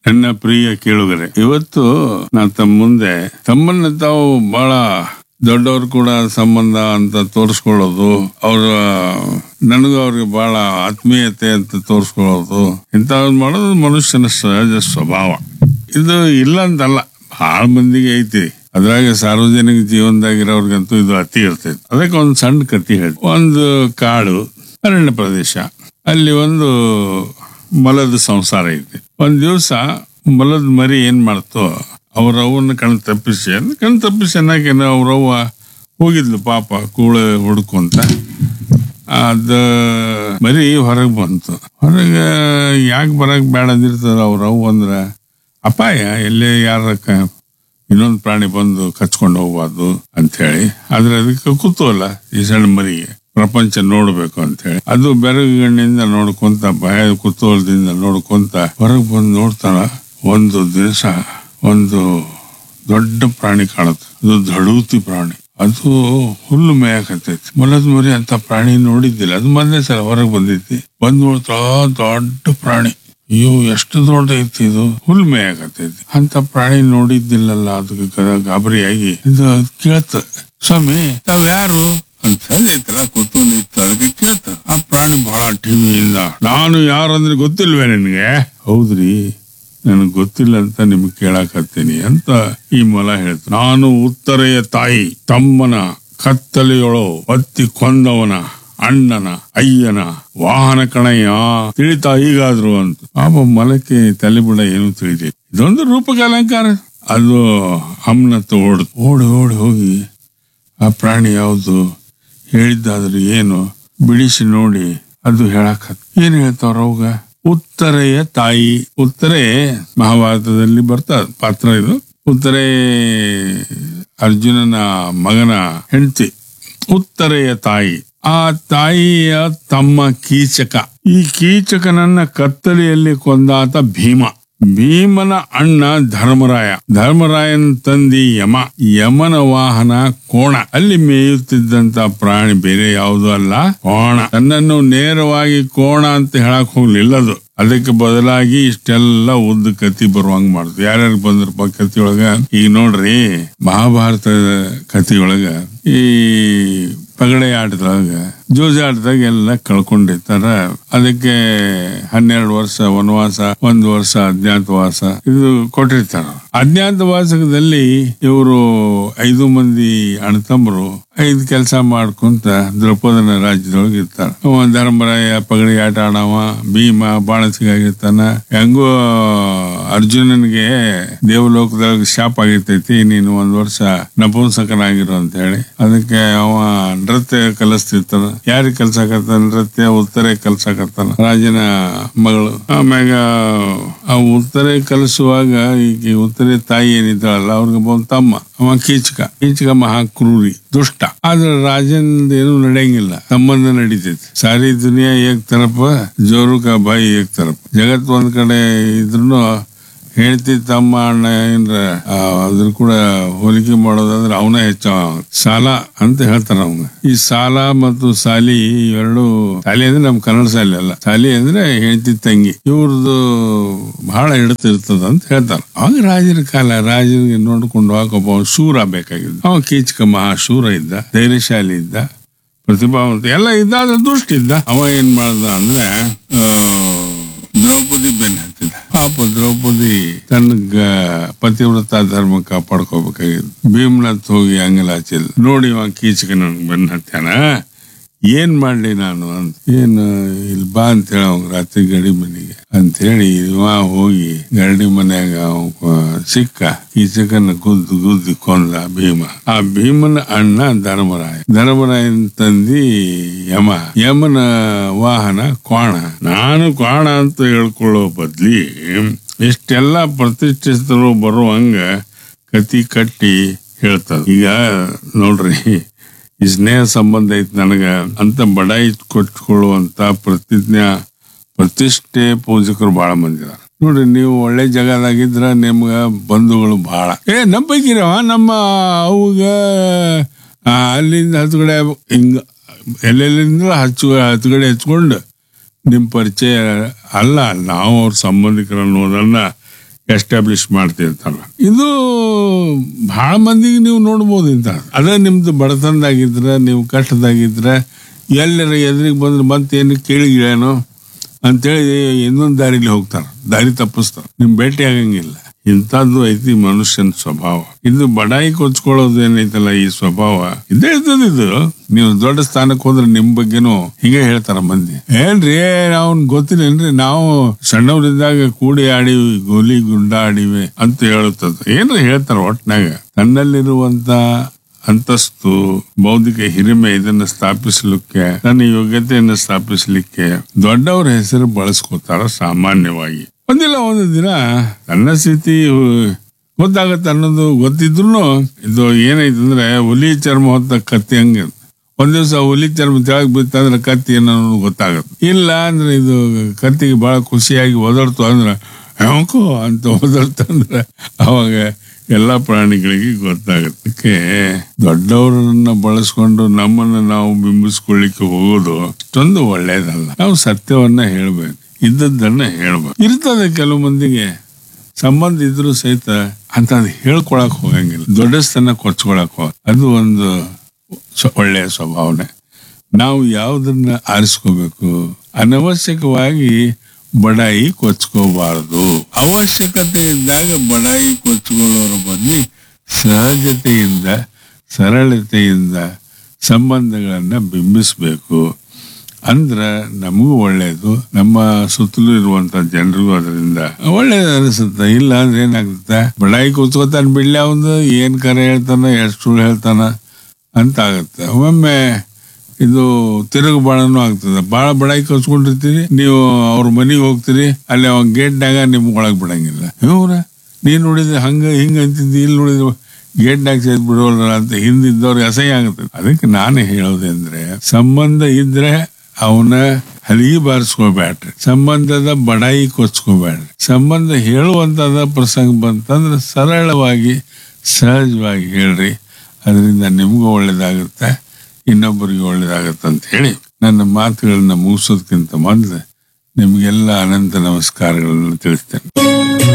ನನ್ನ ಪ್ರಿಯ ಕೇಳುಗರೆ, ಇವತ್ತು ನಾ ತಮ್ಮ ಮುಂದೆ ತಮ್ಮನ್ನ ತಾವು ಬಹಳ ದೊಡ್ಡವ್ರು ಕೂಡ ಸಂಬಂಧ ಅಂತ ತೋರಿಸ್ಕೊಳ್ಳೋದು, ನನಗೂ ಅವ್ರಿಗೆ ಬಹಳ ಆತ್ಮೀಯತೆ ಅಂತ ತೋರಿಸ್ಕೊಳ್ಳೋದು, ಇಂಥವ್ರು ಮಾಡೋದು ಮನುಷ್ಯನ ಸಹಜ ಸ್ವಭಾವ. ಇದು ಇಲ್ಲ ಅಂತಲ್ಲ, ಬಹಳ ಮಂದಿಗೆ ಐತಿ. ಅದ್ರಾಗ ಸಾರ್ವಜನಿಕ ಜೀವನದಾಗಿರೋರ್ಗಂತೂ ಇದು ಅತಿ ಇರ್ತೈತಿ. ಅದಕ್ಕೆ ಒಂದು ಸಣ್ಣ ಕಥೆ ಹೇಳಿ. ಒಂದು ಕಾಡು ಅರಣ್ಯ ಪ್ರದೇಶ, ಅಲ್ಲಿ ಒಂದು ಮೊಲದ ಸಂಸಾರ ಐತಿ. ಒಂದ್ ದಿವಸ ಮೊಲದ ಮರಿ ಏನ್ ಮಾಡ್ತೋ, ಅವ್ರವ್ವನ್ನ ಕಣ್ ತಪ್ಪಿಸಿ ಅನ್ನಕೇನ ಅವ್ರವ್ವ ಹೋಗಿದ್ಲು ಪಾಪ ಕೂಳೆ ಹುಡ್ಕೊಂತ. ಅದ ಮರಿ ಹೊರಗೆ ಬಂತು. ಹೊರಗೆ ಯಾಕೆ ಬರಕ್ ಬೇಡ ಅಂದಿರ್ತದ ಅವ್ರವ್ವ ಅಂದ್ರ, ಅಪಾಯ ಎಲ್ಲೇ ಯಾರಕ್ಕ ಇನ್ನೊಂದು ಪ್ರಾಣಿ ಬಂದು ಕಚ್ಕೊಂಡು ಹೋಗ್ಬಾರ್ದು ಅಂತ ಹೇಳಿ. ಆದ್ರೆ ಅದಕ್ಕೆ ಕುತೂಹಲ, ಈ ಸಣ್ಣ ಮರಿಗೆ ಪ್ರಪಂಚ ನೋಡ್ಬೇಕು ಅಂತ ಹೇಳಿ ಅದು ಬೆರಗುಗಣ್ಣಿಂದ ನೋಡ್ಕೊಂತ, ಭಯ ಕುತೂಹಲದಿಂದ ನೋಡ್ಕೊಂತ ಹೊರಗೆ ಬಂದು ನೋಡ್ತಾರ. ಒಂದು ದಿವಸ ಒಂದು ದೊಡ್ಡ ಪ್ರಾಣಿ ಕಾಣುತ್ತೆ. ಅದು ದಡೂತಿ ಪ್ರಾಣಿ. ಅದು ಹುಲ್ಲು ಮೇಯಕತ್ತೈತಿ. ಮೊಲದ ಮರಿ ಅಂತ ಪ್ರಾಣಿ ನೋಡಿದ್ದಿಲ್ಲ. ಅದು ಮೊದಲನೇ ಸಲ ಹೊರಗೆ ಬಂದೈತಿ. ಬಂದ್ ನೋಡ್ತಾ ದೊಡ್ಡ ಪ್ರಾಣಿ. ಅಯ್ಯೋ ಎಷ್ಟು ದೊಡ್ಡ ಐತಿ ಇದು, ಹುಲ್ ಮೇಯಾಕತ್ತೈತಿ. ಅಂತ ಪ್ರಾಣಿ ನೋಡಿದ್ದಿಲ್ಲಲ್ಲ. ಅದಕ್ಕೆ ಗಾಬರಿಯಾಗಿ ಇದು ಕೇಳ್ತ, ಸ್ವಾಮಿ ತಾವ್ ಯಾರು ಅಂತ ಹೇಳಿ ಕೂತ್ಕೊಂಡು ಇತ್ತು. ಅದಕ್ಕೆ ಕೇಳ್ತ. ಆ ಪ್ರಾಣಿ ಬಹಳ ಟಿವಿಯಿಂದ, ನಾನು ಯಾರಂದ್ರೆ ಗೊತ್ತಿಲ್ವೇ ನಿನ್ಗೆ? ಹೌದ್ರಿ, ನನಗ್ ಗೊತ್ತಿಲ್ಲ ಅಂತ ನಿಮ್ಗೆ ಕೇಳಾಕತ್ತೀನಿ ಅಂತ ಈ ಮೊಲ ಹೇಳ್ತ. ನಾನು ಉತ್ತರೆಯ ತಾಯಿ ತಮ್ಮನ ಕತ್ತಲೆಯೊಳೋ ಒತ್ತಿ ಕೊಂದವನ ಅಣ್ಣನ ಅಯ್ಯನ ವಾಹನ ಕಣಯ್ಯ, ತಿಳಿತಾ ಈಗಾದ್ರು ಅಂತ. ಪಾಪ ಮೊಲಕ್ಕೆ ತಲೆ ಬಿಡ ಏನು ತಿಳಿದೆ. ಇದೊಂದು ರೂಪಕ ಅಲಂಕಾರ. ಅದು ಹಮ್ನತ್ತು ಓಡಿ ಹೋಗಿ ಆ ಪ್ರಾಣಿ ಯಾವುದು ಹೇಳಿದ್ದಾದ್ರು ಏನು ಬಿಡಿಸಿ ನೋಡಿ ಅದು ಹೇಳಕತ್. ಏನ್ ಹೇಳ್ತಾವ್ರ ಅವಾಗ? ಉತ್ತರೆಯ ತಾಯಿ. ಉತ್ತರೆ ಮಹಾಭಾರತದಲ್ಲಿ ಬರ್ತಾ ಪಾತ್ರ ಇದು. ಉತ್ತರೆ ಅರ್ಜುನನ ಮಗನ ಹೆಂಡತಿ. ಉತ್ತರೆಯ ತಾಯಿ. ಆ ತಾಯಿಯ ತಮ್ಮ ಕೀಚಕ. ಈ ಕೀಚಕನನ್ನ ಕತ್ತಲೆಯಲ್ಲಿ ಕೊಂದಾತ ಭೀಮ. ಭೀಮನ ಅಣ್ಣ ಧರ್ಮರಾಯ. ಧರ್ಮರಾಯನ ತಂದಿ ಯಮ. ಯಮನ ವಾಹನ ಕೋಣ. ಅಲ್ಲಿ ಮೇಯುತ್ತಿದ್ದಂತ ಪ್ರಾಣಿ ಬೇರೆ ಯಾವುದೂ ಅಲ್ಲ, ಕೋಣ. ತನ್ನನ್ನು ನೇರವಾಗಿ ಕೋಣ ಅಂತ ಹೇಳಕ್ ಹೋಗ್ಲಿಲ್ಲದು. ಅದಕ್ಕೆ ಬದಲಾಗಿ ಇಷ್ಟೆಲ್ಲ ಉದ್ದ ಕತಿ ಬರುವಂಗ ಮಾಡುದು. ಯಾರ್ಯಾರು ಬಂದ್ರಪ್ಪ ಕತಿಯೊಳಗ? ಈಗ ನೋಡ್ರಿ, ಮಹಾಭಾರತದ ಕತಿಯೊಳಗ ಈ ಪಗಡೆ ಆಟದೊಳಗ ಜೂಜಾಟದಾಗ ಎಲ್ಲ ಕಳ್ಕೊಂಡಿರ್ತಾರ. ಅದಕ್ಕೆ 12 ವರ್ಷ ವನವಾಸ, 1 ವರ್ಷ ಅಜ್ಞಾತವಾಸ ಇದು ಕೊಟ್ಟಿರ್ತಾರ. ಅಜ್ಞಾತವಾಸದಲ್ಲಿ ಇವರು 5 ಮಂದಿ ಅಣ್ಣತಮ್ಮರು 5 ಕೆಲಸ ಮಾಡ್ಕೊಂತ ದ್ರೌಪದನ ರಾಜ್ಯದೊಳಗೆ ಇರ್ತಾರ. ಧರ್ಮರಾಯ ಪಗಡಿ ಆಟ ಆಡವ, ಭೀಮ ಬಾಣಸಿಗಾಗಿರ್ತಾನ. ಹೆಂಗೋ ಅರ್ಜುನನ್ಗೆ ದೇವಲೋಕದೊಳಗೆ ಶಾಪ್ ಆಗಿರ್ತೈತಿ, ನೀನು 1 ವರ್ಷ ನಪುಂಸಕನಾಗಿರು ಅಂತ ಹೇಳಿ. ಅದಕ್ಕೆ ಅವ ನೃತ್ಯ ಕಲಿಸ್ತಿರ್ತಾನ. ಯಾರಿಗೆ ಕಲ್ಸಾಕತ್ತಾನ? ನೃತ್ಯ ಉತ್ತರೆ ಕಲ್ಸಾಕತ್ತಾನ, ರಾಜನ ಮಗಳು. ಆಮ್ಯಾಗ ಆ ಉತ್ತರೆ ಕಲಿಸುವಾಗ ಈಗ ಉತ್ತರೆ ತಾಯಿ ಏನಿದ್ದಾಳಲ್ಲ, ಅವ್ರಿಗೆ ಒಂದು ತಮ್ಮ, ಅವ ಕೀಚಕ ಮಹಾ ಕ್ರೂರಿ, ದುಷ್ಟ. ಆದ್ರೆ ರಾಜನ್ ಏನು ನಡೆಯಂಗಿಲ್ಲ, ಸಂಬಂಧ ನಡೀತೈತಿ. ಸಾರಿ ದುನಿಯಾ ಏಕ್ ತರಪ, ಜೋರು ಕಾ ಬಾಯಿ ಏಕ್ ತರಪ. ಜಗತ್ ಒಂದ್ ಕಡೆ ಇದ್ರು ಹೇಳ್ತಿ ತಮ್ಮ ಅಣ್ಣ ಏನ್ರ ಅದ್ರ ಕೂಡ ಹೋಲಿಕೆ ಮಾಡೋದಾದ್ರೆ ಅವನ ಹೆಚ್ಚ ಸಾಲ ಅಂತ ಹೇಳ್ತಾರ ಅವಂಗ. ಈ ಸಾಲ ಮತ್ತು ಸಾಲಿ ಇವೆರಡು, ಸಾಲಿ ಅಂದ್ರೆ ನಮ್ ಕನ್ನಡ ಸಾಲಿ ಅಲ್ಲ, ಸಾಲಿ ಅಂದ್ರೆ ಹೇಳ್ತಿ ತಂಗಿ. ಇವ್ರದ್ದು ಬಹಳ ಹಿಡಿತಿರ್ತದ ಅಂತ ಹೇಳ್ತಾರ. ಅವಾಗ ರಾಜರ ಕಾಲ, ರಾಜರಿಗೆ ನೋಡ್ಕೊಂಡು ಒಬ್ಬ ಶೂರ ಬೇಕಾಗಿದ್ದ. ಅವ ಕೀಚಕ ಮಹಾ ಶೂರ ಇದ್ದ, ಧೈರ್ಯಶಾಲಿ ಇದ್ದ, ಪ್ರತಿಭಾವಂತ ಎಲ್ಲ ಇದ್ದ. ಆದ್ರೆ ದುಷ್ಟ ಇದ್ದ. ಅವ ಏನ್ ಮಾಡ್ದ ಅಂದ್ರೆ ದ್ರೌಪದಿ ಬೆನ್ನ ಹತ್ತಿದ. ಪಾಪ ದ್ರೌಪದಿ ತನ್ನ ಪತಿವ್ರತ ಧರ್ಮ ಕಾಪಾಡ್ಕೋಬೇಕಾಗಿದ್ದು ಭೀಮ್ನತ್ ಹೋಗಿ ಅಂಗಲಾಚಿಲ್ ನೋಡಿ ಅವ ಕೀಚಕ ನನ್ ಬೆನ್ನ ಹತ್ಯಾನ. ಏನ್ ಮಾಡ್ಲಿ ನಾನು ಅಂತ. ಏನು ಇಲ್ಲಿ ಬಾ ಅಂತ ಹೇಳ ರಾತ್ರಿ ಗಡಿ ಮನೆಗೆ ಅಂತ ಹೇಳಿ ಇವ ಹೋಗಿ ಗರಡಿ ಮನ್ಯಾಗ ಸಿಕ್ಕ. ಕೀಚಕನ ಗುದ್ದಿ ಕೊಂದ ಭೀಮ. ಆ ಭೀಮನ ಅಣ್ಣ ಧರ್ಮರಾಯನ ತಂದಿ ಯಮನ ವಾಹನ ಕೋಣ. ನಾನು ಕೋಣ ಅಂತ ಹೇಳ್ಕೊಳ್ಳೋ ಬದ್ಲಿ ಇಷ್ಟೆಲ್ಲ ಪ್ರತಿಷ್ಠಿತರು ಬರುವಂಗ ಕತಿ ಕಟ್ಟಿ ಹೇಳ್ತದ. ಈಗ ನೋಡ್ರಿ, ಈ ಸ್ನೇಹ ಸಂಬಂಧ ಐತಿ ನನಗ ಅಂತ ಬಡಾಯಿ ಕೊಟ್ಕೊಳ್ಳುವಂತ ಪ್ರತಿಷ್ಠೆ ಪೂಜಕರು ಬಹಳ ಮಂದಿ ಇದಾರ. ನೋಡ್ರಿ, ನೀವು ಒಳ್ಳೆ ಜಾಗದಾಗಿದ್ರ ನಿಮ್ಗ ಬಂಧುಗಳು ಬಹಳ. ನಂಬಿಕಿರವ ನಮ್ಮ ಅವಾಗ ಅಲ್ಲಿಂದ ಹತ್ತುಗಡೆ ಹಿಂಗ ಎಲ್ಲೆಲ್ಲಿಂದ ಹತ್ತುಗಡೆ ಹಚ್ಕೊಂಡು ನಿಮ್ ಪರಿಚಯ ಅಲ್ಲ, ನಾವು ಅವ್ರ ಸಂಬಂಧಿಕರು ಅನ್ನೋದನ್ನ ಎಸ್ಟಾಬ್ಲಿಷ್ ಮಾಡ್ತಿರ್ತಾರ. ಇದು ಬಹಳ ಮಂದಿಗೆ ನೀವು ನೋಡ್ಬೋದು ಇಂತ. ಅದ ನಿಮ್ದು ಬಡತನದಾಗಿದ್ರ, ನೀವು ಕಷ್ಟದಾಗಿದ್ರ, ಎಲ್ಲರ ಎದುರಿಗೆ ಬಂದ್ರೆ ಮತ್ತೇನು ಕೇಳಿಗಳೇನೋ ಅಂತೇಳಿ ಇನ್ನೊಂದು ದಾರಿಲಿ ಹೋಗ್ತಾರ, ದಾರಿ ತಪ್ಪಿಸ್ತಾರ, ನಿಮ್ ಭೇಟಿ ಆಗಂಗಿಲ್ಲ. ಇಂಥದ್ದು ಐತಿ ಮನುಷ್ಯನ ಸ್ವಭಾವ. ಇದು ಬಡಾಯಿ ಕೊಚ್ಕೊಳ್ಳೋದು ಏನೈತಲ್ಲ, ಈ ಸ್ವಭಾವ ಇದೇ ಇರ್ತದ. ಇದು ನೀವು ದೊಡ್ಡ ಸ್ಥಾನಕ್ಕೆ ಹೋದ್ರೆ ನಿಮ್ ಬಗ್ಗೆನೂ ಹಿಂಗೆ ಹೇಳ್ತಾರ ಮಂದಿ. ಏನ್ರಿ ಅವ್ನ್ ಗೊತ್ತಿಲ್ಲೇನ್ರಿ, ನಾವು ಸಣ್ಣವರಿದ್ದಾಗ ಕೂಡಿ ಆಡಿವಿ, ಗೋಲಿ ಗುಂಡ ಆಡಿವಿ ಅಂತ ಹೇಳುತ್ತದ. ಏನ್ರಿ ಹೇಳ್ತಾರ. ಒಟ್ನಾಗ ತನ್ನಲ್ಲಿರುವಂತ ಅಂತಸ್ತು, ಬೌದ್ಧಿಕ ಹಿರಿಮೆ ಇದನ್ನ ಸ್ಥಾಪಿಸಲಿಕ್ಕೆ, ತನ್ನ ಯೋಗ್ಯತೆಯನ್ನು ಸ್ಥಾಪಿಸಲಿಕ್ಕೆ ದೊಡ್ಡವ್ರ ಹೆಸರು ಬಳಸ್ಕೋತಾರ ಸಾಮಾನ್ಯವಾಗಿ. ಒಂದಿಲ್ಲ ಒಂದು ದಿನ ತನ್ನ ಸ್ಥಿತಿ ಗೊತ್ತಾಗತ್ತೆ ಅನ್ನೋದು ಗೊತ್ತಿದ್ರು ಇದು ಏನೈತಂದ್ರೆ ಹುಲಿ ಚರ್ಮ ಹೊತ್ತ ಕತ್ತಿ ಹಂಗೆ. ಒಂದ್ ದಿವ್ಸ ಹುಲಿ ಚರ್ಮ ತೆಳಗ್ ಬಿತ್ತಂದ್ರೆ ಕತ್ತಿ ಅನ್ನೋದು ಗೊತ್ತಾಗತ್ತೆ. ಇಲ್ಲ ಅಂದ್ರೆ ಇದು ಕತ್ತಿಗೆ ಬಹಳ ಖುಷಿಯಾಗಿ ಒದರ್ತು ಅಂದ್ರೆ ಹೆಂಕೋ ಅಂತ ಒದರ್ತಂದ್ರೆ ಅವಾಗ ಎಲ್ಲಾ ಪ್ರಾಣಿಗಳಿಗೆ ಗೊತ್ತಾಗತ್ತೆ. ದೊಡ್ಡವರನ್ನ ಬಳಸ್ಕೊಂಡು ನಮ್ಮನ್ನ ನಾವು ಬಿಂಬಿಸ್ಕೊಳ್ಳಿಕ್ಕೆ ಹೋಗೋದು ಅಷ್ಟೊಂದು ಒಳ್ಳೇದಲ್ಲ. ನಾವು ಸತ್ಯವನ್ನ ಹೇಳ್ಬೇಕು, ಇದ್ದದ್ದನ್ನ ಹೇಳ್ಬೇಕು. ಇರ್ತದೆ ಕೆಲವು ಮಂದಿಗೆ ಸಂಬಂಧ ಇದ್ರು ಸಹಿತ ಅಂತ ಹೇಳ್ಕೊಳಕ್ ಹೋಗಂಗಿಲ್ಲ, ದೊಡ್ಡಸ್ತನ ಕೊಚ್ಕೊಳಕ್ ಹೋಗ. ಅದು ಒಂದು ಒಳ್ಳೆಯ ಸ್ವಭಾವನೆ. ನಾವು ಯಾವುದನ್ನ ಆರಿಸ್ಕೋಬೇಕು, ಅನವಶ್ಯಕವಾಗಿ ಬಡಾಯಿ ಕೊಚ್ಕೋಬಾರದು. ಅವಶ್ಯಕತೆ ಇದ್ದಾಗ ಬಡಾಯಿ ಕೊಚ್ಕೊಳ್ಳೋರ ಬದಲಿ ಸಹಜತೆಯಿಂದ, ಸರಳತೆಯಿಂದ ಸಂಬಂಧಗಳನ್ನ ಬಿಂಬಿಸ್ಬೇಕು. ಅಂದ್ರ ನಮಗೂ ಒಳ್ಳೇದು, ನಮ್ಮ ಸುತ್ತಲೂ ಇರುವಂತ ಜನರಿಗೂ ಅದರಿಂದ ಒಳ್ಳೇದು ಅನಿಸುತ್ತೆ. ಇಲ್ಲ ಅಂದ್ರೆ ಏನಾಗುತ್ತೆ, ಬಡಾಯಿ ಕೊಚ್ಕೋತಾನ ಬಿಡ್ಲಿ, ಅವನು ಏನ್ ಕರೆ ಹೇಳ್ತಾನ, ಎಷ್ಟು ಸುಳ್ಳು ಹೇಳ್ತಾನ ಅಂತ ಆಗತ್ತೆ. ಒಮ್ಮೆ ಇದು ತಿರುಗು ಬಾಳನು ಆಗ್ತದೆ. ಬಾಳ ಬಡಾಯಿ ಕಚ್ಕೊಂಡಿರ್ತೀರಿ, ನೀವು ಅವ್ರ ಮನೆಗೆ ಹೋಗ್ತೀರಿ, ಅಲ್ಲಿ ಅವ ಗೇಟ್ನಾಗ ನಿಮ್ಗೆ ಒಳಗ್ ಬಿಡಂಗಿಲ್ಲ. ಇವ್ರ ನೀನ್ ನೋಡಿದ್ರೆ ಹಂಗ ಹಿಂಗ ಅಂತಿದ್ದಿ, ಇಲ್ಲಿ ನೋಡಿದ್ರೆ ಗೇಟ್ನಾಗ ಸೇದ್ ಬಿಡೋಲ್ಲ ಅಂತ ಹಿಂದಿದ್ದವ್ರಿಗೆ ಅಸಹ್ಯ ಆಗುತ್ತೆ. ಅದಕ್ಕೆ ನಾನು ಹೇಳೋದಂದ್ರೆ, ಸಂಬಂಧ ಇದ್ರೆ ಅವನ ಹಲಿಗೆ ಬಾರಿಸ್ಕೋಬೇಡ್ರಿ, ಸಂಬಂಧದ ಬಡಾಯಿ ಕೊಚ್ಕೋಬೇಡ್ರಿ. ಸಂಬಂಧ ಹೇಳುವಂತದ ಪ್ರಸಂಗ ಬಂತಂದ್ರೆ ಸರಳವಾಗಿ ಸಹಜವಾಗಿ ಹೇಳ್ರಿ. ಅದರಿಂದ ನಿಮಗೂ ಒಳ್ಳೇದಾಗುತ್ತೆ, ಇನ್ನೊಬ್ಬರಿಗೆ ಒಳ್ಳೇದಾಗತ್ತೆ ಅಂತ ಹೇಳಿ ನನ್ನ ಮಾತುಗಳನ್ನ ಮುಗಿಸೋದಕ್ಕಿಂತ ಮೊದಲು ನಿಮ್ಗೆಲ್ಲ ಅನಂತ ನಮಸ್ಕಾರಗಳನ್ನು ತಿಳಿಸ್ತೇನೆ.